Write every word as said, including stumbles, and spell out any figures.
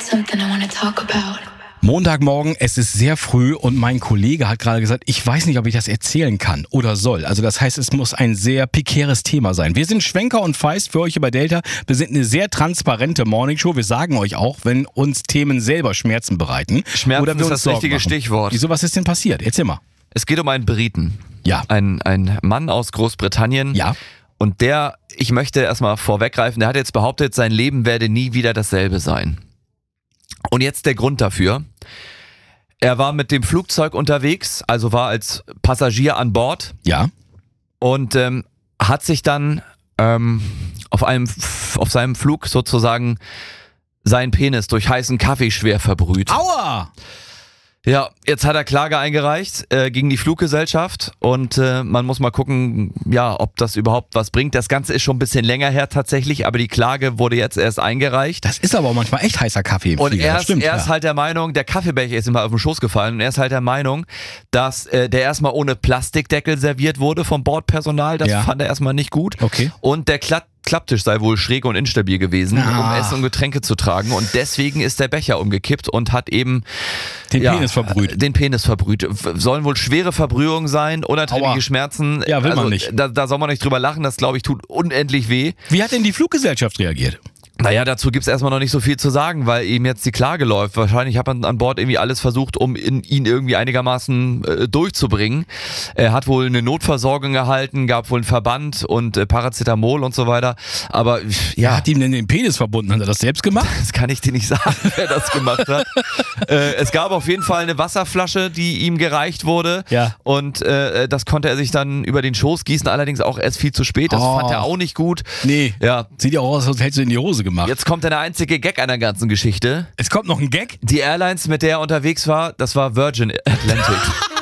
something I want to talk about. Montagmorgen, es ist sehr früh und mein Kollege hat gerade gesagt, ich weiß nicht, ob ich das erzählen kann oder soll. Also das heißt, es muss ein sehr pikäres Thema sein. Wir sind Schwenker und Feist für euch hier bei Delta. Wir sind eine sehr transparente Morningshow. Wir sagen euch auch, wenn uns Themen selber Schmerzen bereiten. Schmerzen oder wir ist uns das Sorgen richtige machen. Stichwort. Wieso, was ist denn passiert? Erzähl mal. Es geht um einen Briten. Ja. Ein, ein Mann aus Großbritannien. Ja. Und der, ich möchte erstmal vorweggreifen, der hat jetzt behauptet, sein Leben werde nie wieder dasselbe sein. Und jetzt der Grund dafür. Er war mit dem Flugzeug unterwegs, also war als Passagier an Bord. Ja. Und ähm, hat sich dann ähm, auf, einem, auf seinem Flug sozusagen seinen Penis durch heißen Kaffee schwer verbrüht. Aua! Ja, jetzt hat er Klage eingereicht äh, gegen die Fluggesellschaft und äh, man muss mal gucken, ja, ob das überhaupt was bringt. Das Ganze ist schon ein bisschen länger her tatsächlich, aber die Klage wurde jetzt erst eingereicht. Das ist aber auch manchmal echt heißer Kaffee im Und Flieger. er Das ist, stimmt, er ist ja. halt der Meinung, der Kaffeebecher ist ihm mal auf den Schoß gefallen und er ist halt der Meinung, dass äh, der erstmal ohne Plastikdeckel serviert wurde vom Bordpersonal. Das Ja. fand er erstmal nicht gut. Okay. Und der Klatt Klapptisch sei wohl schräg und instabil gewesen, Ah. um Essen und Getränke zu tragen. Und deswegen ist der Becher umgekippt und hat eben Den Penis verbrüht. Den Penis verbrüht. W- Sollen wohl schwere Verbrühungen sein, unerträgliche Aua. Schmerzen. Ja, will man also, nicht. Da, da soll man nicht drüber lachen. Das, glaube ich, tut unendlich weh. Wie hat denn die Fluggesellschaft reagiert? Naja, dazu gibt's erstmal noch nicht so viel zu sagen, weil eben jetzt die Klage läuft. Wahrscheinlich hat man an Bord irgendwie alles versucht, um in, ihn irgendwie einigermaßen äh, durchzubringen. Er hat wohl eine Notversorgung erhalten, gab wohl einen Verband und äh, Paracetamol und so weiter. Aber Wer ja, hat ihm denn den Penis verbunden? Hat er das selbst gemacht? das kann ich dir nicht sagen, wer das gemacht hat. äh, es gab auf jeden Fall eine Wasserflasche, die ihm gereicht wurde. Ja. Und äh, das konnte er sich dann über den Schoß gießen, allerdings auch erst viel zu spät. Das Oh. fand er auch nicht gut. Nee. Ja. Sieht ja auch aus, als hättest du in die Hose gemacht. Jetzt kommt der einzige Gag einer ganzen Geschichte. Es kommt noch ein Gag. Die Airlines, mit der er unterwegs war, das war Virgin Atlantic.